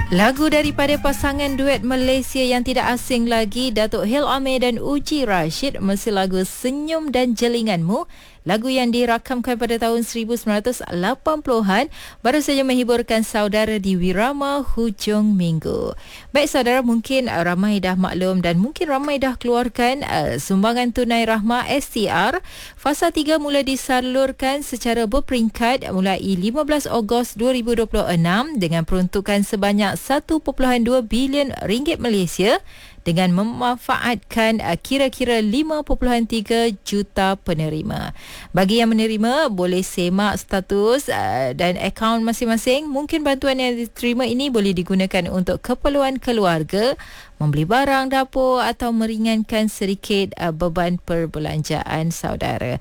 Lagu daripada pasangan duet Malaysia yang tidak asing lagi, Datuk Hil Amir dan Uji Rashid, mesti lagu Senyum dan Jelinganmu. Lagu yang dirakamkan pada tahun 1980-an baru saja menghiburkan saudara di Wirama hujung minggu. Baik saudara, mungkin ramai dah maklum dan mungkin ramai dah keluarkan sumbangan tunai rahmah STR. Fasa 3 mula disalurkan secara berperingkat mulai 15 Ogos 2026 dengan peruntukan sebanyak 1.2 bilion ringgit Malaysia dengan memanfaatkan kira-kira 5.3 juta penerima. Bagi yang menerima, boleh semak status dan akaun masing-masing. Mungkin bantuan yang diterima ini boleh digunakan untuk keperluan keluarga, membeli barang dapur atau meringankan sedikit beban perbelanjaan saudara.